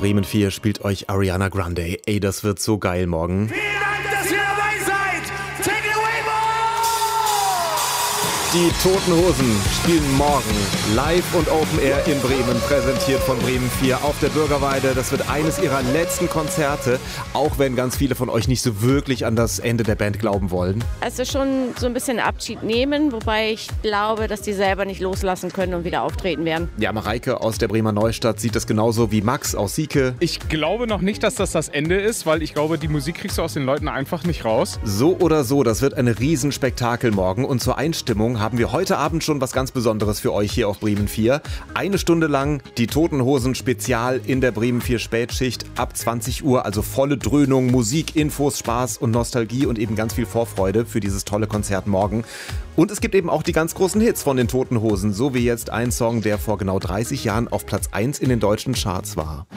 Bremen 4 spielt euch Ariana Grande. Ey, das wird so geil morgen. Vielen Dank, dass ihr dabei seid. Take it away, boy! Die Toten Hosen spielen morgen live und Open Air in Bremen, präsentiert von Bremen 4 auf der Bürgerweide. Das wird eines ihrer letzten Konzerte, auch wenn ganz viele von euch nicht so wirklich an das Ende der Band glauben wollen. Also schon so ein bisschen Abschied nehmen, wobei ich glaube, dass die selber nicht loslassen können und wieder auftreten werden. Ja, Mareike aus der Bremer Neustadt sieht das genauso wie Max aus Sieke. Ich glaube noch nicht, dass das Ende ist, weil ich glaube, die Musik kriegst du aus den Leuten einfach nicht raus. So oder so, das wird ein Riesenspektakel morgen und zur Einstimmung haben wir heute Abend schon was ganz Besonderes für euch hier auf Bremen 4. 1 Stunde lang die Toten Hosen Spezial in der Bremen 4 Spätschicht ab 20 Uhr, also volle Dröhnung, Musik, Infos, Spaß und Nostalgie und eben ganz viel Vorfreude für dieses tolle Konzert morgen. Und es gibt eben auch die ganz großen Hits von den Toten Hosen, so wie jetzt ein Song, der vor genau 30 Jahren auf Platz 1 in den deutschen Charts war.